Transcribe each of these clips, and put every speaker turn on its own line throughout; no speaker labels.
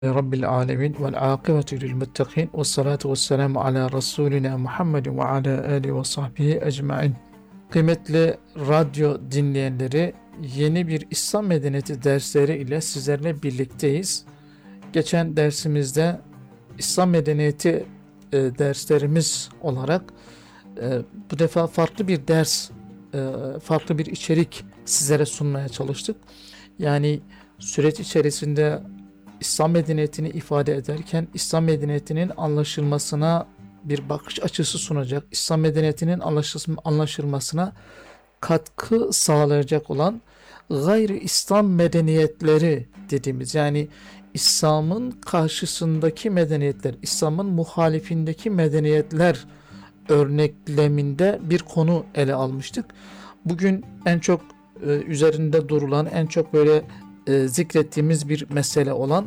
Rabbil alemin vel akibetu lil muttakin ve salatu ve selamu ala Resulina Muhammed ve ala alihi ve sahbihi ecmain. Kıymetli radyo dinleyenleri, yeni bir İslam medeniyeti dersleri ile sizlerle birlikteyiz. Geçen dersimizde İslam medeniyeti derslerimiz olarak bu defa farklı bir ders, farklı bir içerik sizlere sunmaya çalıştık. Yani süreç içerisinde İslam medeniyetini ifade ederken İslam medeniyetinin anlaşılmasına bir bakış açısı sunacak, İslam medeniyetinin anlaşılmasına katkı sağlayacak olan gayri İslam medeniyetleri dediğimiz, yani İslam'ın karşısındaki medeniyetler, İslam'ın muhalifindeki medeniyetler örnekleminde bir konu ele almıştık. Bugün en çok üzerinde durulan, en çok böyle zikrettiğimiz bir mesele olan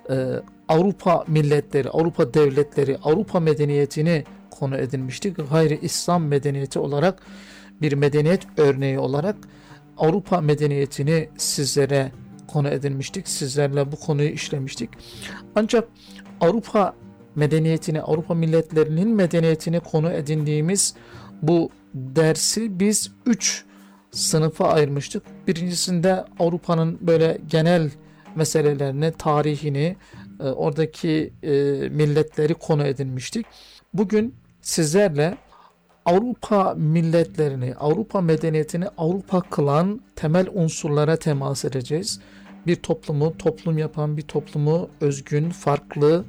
Avrupa milletleri, Avrupa devletleri, Avrupa medeniyetini konu edinmiştik. Gayri İslam medeniyeti olarak, bir medeniyet örneği olarak Avrupa medeniyetini sizlere konu edinmiştik. Sizlerle bu konuyu işlemiştik. Ancak Avrupa medeniyetini, Avrupa milletlerinin medeniyetini konu edindiğimiz bu dersi biz 3 sınıfa ayırmıştık. Birincisinde Avrupa'nın böyle genel meselelerini, tarihini, oradaki milletleri konu edinmiştik. Bugün sizlerle Avrupa milletlerini, Avrupa medeniyetini Avrupa kılan temel unsurlara temas edeceğiz. Bir toplumu toplum yapan, bir toplumu özgün, farklı,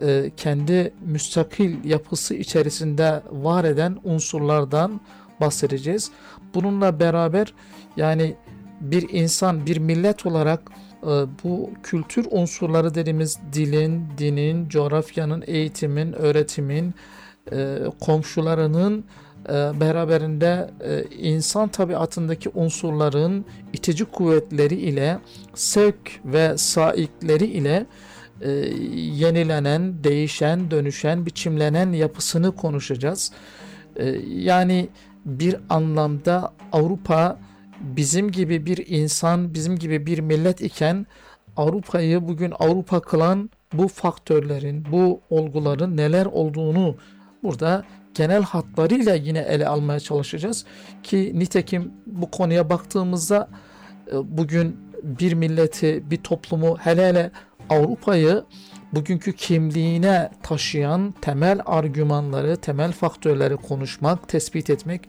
kendi müstakil yapısı içerisinde var eden unsurlardan bahsedeceğiz. Bununla beraber yani bir insan, bir millet olarak bu kültür unsurları dediğimiz dilin, dinin, coğrafyanın, eğitimin, öğretimin, komşularının beraberinde insan tabiatındaki unsurların itici kuvvetleri ile, sevk ve saikleri ile yenilenen, değişen, dönüşen, biçimlenen yapısını konuşacağız. Yani bir anlamda Avrupa bizim gibi bir insan, bizim gibi bir millet iken Avrupa'yı bugün Avrupa kılan bu faktörlerin, bu olguların neler olduğunu burada genel hatlarıyla yine ele almaya çalışacağız. Ki nitekim bu konuya baktığımızda bugün bir milleti, bir toplumu, hele hele Avrupa'yı bugünkü kimliğine taşıyan temel argümanları, temel faktörleri konuşmak, tespit etmek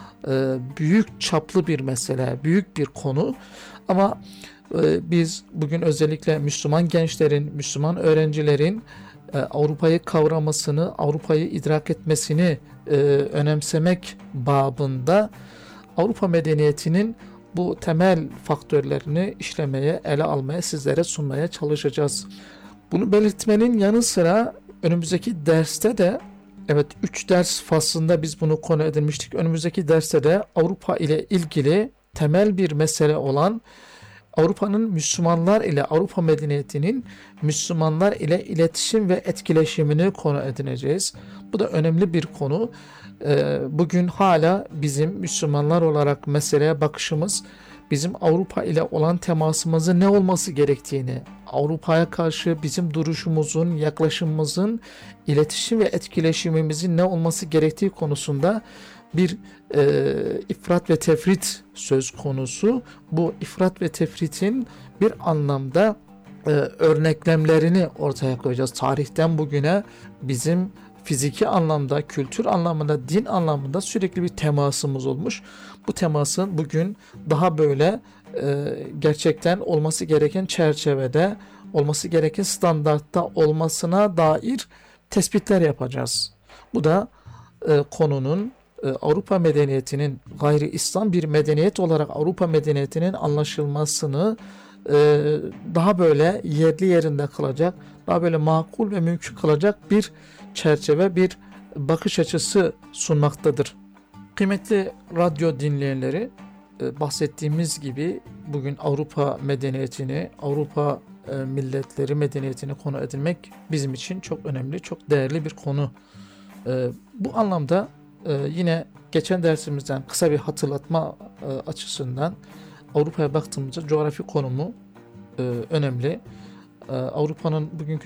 büyük çaplı bir mesele, büyük bir konu. Ama biz bugün özellikle Müslüman gençlerin, Müslüman öğrencilerin Avrupa'yı kavramasını, Avrupa'yı idrak etmesini önemsemek babında Avrupa medeniyetinin bu temel faktörlerini işlemeye, ele almaya, sizlere sunmaya çalışacağız. Bunu belirtmenin yanı sıra önümüzdeki derste de, evet, 3 ders faslında biz bunu konu edinmiştik. Önümüzdeki derste de Avrupa ile ilgili temel bir mesele olan Avrupa'nın Müslümanlar ile, Avrupa medeniyetinin Müslümanlar ile iletişim ve etkileşimini konu edineceğiz. Bu da önemli bir konu. Bugün hala bizim Müslümanlar olarak meseleye bakışımız, bizim Avrupa ile olan temasımızın ne olması gerektiğini, Avrupa'ya karşı bizim duruşumuzun, yaklaşımımızın, iletişim ve etkileşimimizin ne olması gerektiği konusunda bir ifrat ve tefrit söz konusu. Bu ifrat ve tefritin bir anlamda örneklemlerini ortaya koyacağız. Tarihten bugüne bizim fiziki anlamda, kültür anlamında, din anlamında sürekli bir temasımız olmuş. Bu temasın bugün daha böyle gerçekten olması gereken çerçevede, olması gereken standartta olmasına dair tespitler yapacağız. Bu da konunun Avrupa medeniyetinin gayri İslam bir medeniyet olarak Avrupa medeniyetinin anlaşılmasını daha böyle yerli yerinde kılacak, daha böyle makul ve mümkün kılacak bir çerçeve, bir bakış açısı sunmaktadır. Kıymetli radyo dinleyenleri, bahsettiğimiz gibi bugün Avrupa medeniyetini, Avrupa milletleri medeniyetini konu edinmek bizim için çok önemli, çok değerli bir konu. Bu anlamda yine geçen dersimizden kısa bir hatırlatma açısından Avrupa'ya baktığımızda coğrafi konumu önemli. Avrupa'nın bugünkü